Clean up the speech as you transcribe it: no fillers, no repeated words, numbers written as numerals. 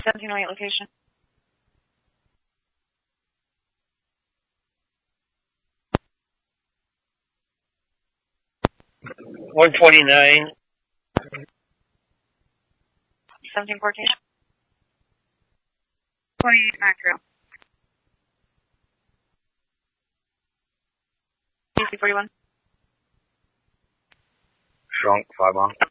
1708 location. $129. 1714. 28 macro. DC 41. Shrunk 5 mile.